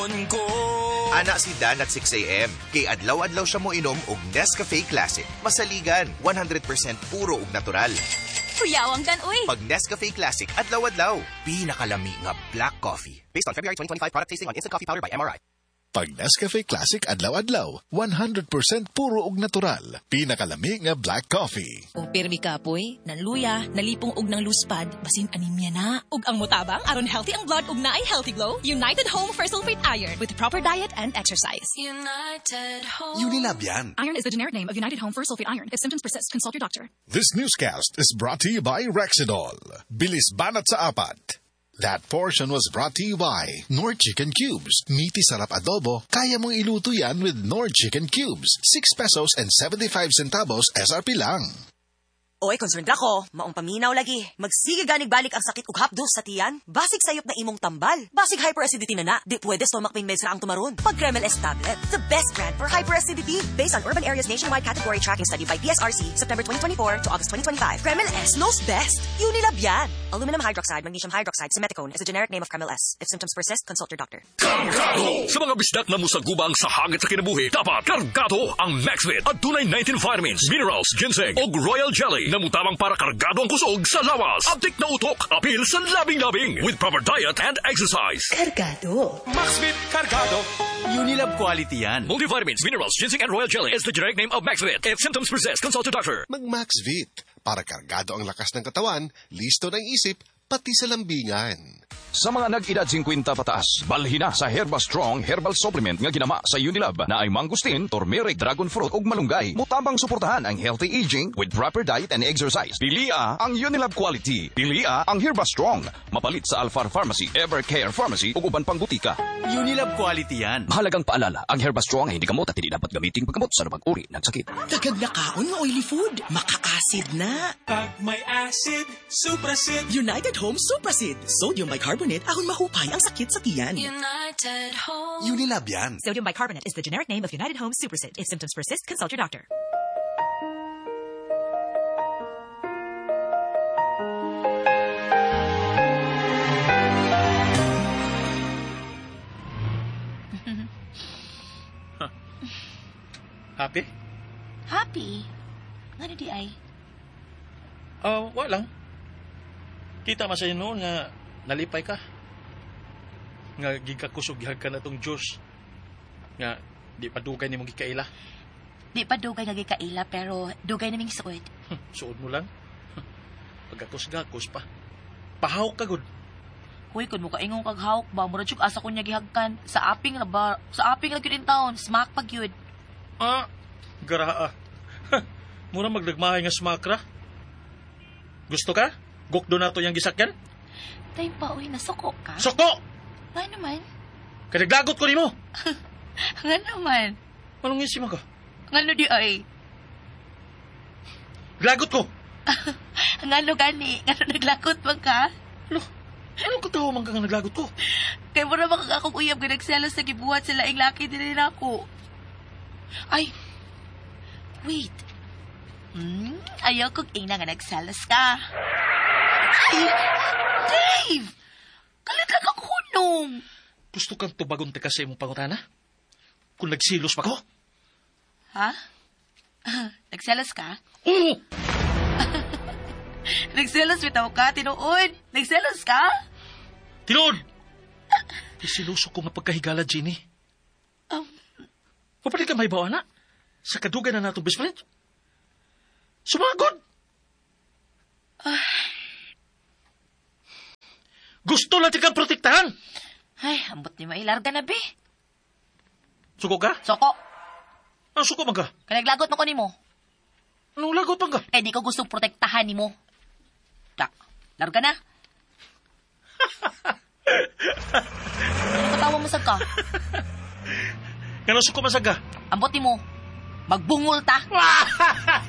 Ana si Dan at 6 a.m. Kay adlaw-adlaw siya mo inom og Nescafe Classic. Masaligan, 100% puro ug natural. Kuyawang Dan, uy! Pag Nescafe Classic, adlaw-adlaw. Pinakalami nga black coffee. Based on February 2025 product tasting on Instant Coffee Powder by MRI. Pag Nescafe Classic adlaw-adlaw, 100% puro ug natural. Pinakalami nga black coffee. Kung pirmi ka, poy, nanluya, nalipong og ng luspad, basin anemia na. Ug ang mutabang, aron healthy ang blood ug naay healthy glow, United Home for Sulfate Iron with proper diet and exercise. United Home. Unilab yan. Iron is the generic name of United Home for Sulfate Iron. If symptoms persist, consult your doctor. This newscast is brought to you by Rexidol. Bilis banat sa apat. That portion was brought to you by Nord Chicken Cubes. Meaty sarap adobo, kaya mong iluto yan with Nord Chicken Cubes. 6 pesos and 75 centavos SRP lang. Oy, concerned ako. Maong paminaw lagi. Magsige ganig balik ang sakit ug hapdos sa tiyan. Basig sayop na imong tambal. Basig hyperacidity na. Di pwede stomach pain meds ra ang tumaron. Pag Kremel S tablet, the best brand for hyperacidity. Based on Urban Areas Nationwide Category Tracking Study by PSRC, September 2024 to August 2025. Kremel S knows best. Unilab yan. Aluminum hydroxide, magnesium hydroxide, simeticone is a generic name of Kremel S. If symptoms persist, consult your doctor. Kargado! Sa mga bisdak na musagubang sa hangit sa kinabuhi, dapat kargado ang Maxvit at tunay 19 vitamins, minerals, ginseng o royal jelly na mutabang para kargado ang kusog sa lawas. Abdik na utok, apil sa labing-labing with proper diet and exercise. Kargado. Maxvit Kargado. Unilab quality yan. Multivitamins, minerals, ginseng and royal jelly is the generic name of Maxvit. If symptoms persist, consult your doctor. Mag-Maxvit. Para kargado ang lakas ng katawan, listo ng isip, pati sa lambingan. Sa mga nag-edad 50 pataas, balhin na sa Herba Strong Herbal Supplement nga ginama sa Unilab na ay mangustin, turmeric, dragon fruit ug malunggay. Mutabang suportahan ang healthy aging with proper diet and exercise. Pilia ang Unilab quality. Pilia ang Herba Strong. Mapalit sa Alfar Pharmacy, Evercare Pharmacy ug uban pang butika. Unilab quality yan. Mahalagang paalala, ang Herba Strong ay hindi gamot at hindi dapat gamitin paggamot sa lumang uri ng sakit. Dagag na kaon nga oily food. Maka-acid na. Pag may acid, Suprasid. United Home Suprasid. Sodium bicarbonate ahon mahupay ang sakit sa tiyan. United Home. Unilab yan. Sodium bicarbonate is the generic name of United Home Suprasid. If symptoms persist, consult your doctor. Happy? Happy? Nga di ay? Walang. Kita man sa noon nga nalipay ka. Nga gikakusog ka na tong Diyos. Nga di pa dugay ni mong gikaila. Di pa dugay nga gikaila pero dugay naming suod. Suod mo lang. Pagkakos-gakos pa. Pahawak ka gud. Hoy, kun mo kaingong kag hawk ba, murad yung asa ko niya gihagkan. Sa aping na ba? Sa aping na yun in town, smack pag yun. Garaa. Mura magdagmahay nga smakra. Gusto ka? Gukdo na to yung gisakyan? Tay pa, uy, nasuko ka? Suko! Nga naman? Kadaglagot ko ni mo. Nga naman? Anong isima ka? Nga no di ay? Glagot ko! Nga no gani? Nga no naglakot ba ka? Anong katawa man ka nga naglagot ko? Kaya mo na baka akong uyab ka nagselos sa gibuhat sa laing laki din ako. Ay, wait. Ayaw kong ina nga nagselos ka. Ay, Dave! Kalit lang ako nung. Gusto kang tubagon te kasi mong pangutana? Kung nagsilos pa ko? Ha? Nagselos ka? Oo! Nagselos bitaw ka, tinuod. Nagselos ka? Tinuod! Isiluso ko nga pagkahigala, Jenny. Papalit ka may bawa na? Sa kadugay na natong best friend? Sumagod! Gusto lang kang protektahan! Ay, ambot ni mailarga na, be. Suko ka? Soko. Suko man ka? Kanaglagot mo ko ni mo. Anong lagot man ka? Eh, di ko gustong protektahan ni mo. Larga na. Ano katawa mo sa ka? Nga suko man sa ka? Ambot ni mo. Magbungol ta.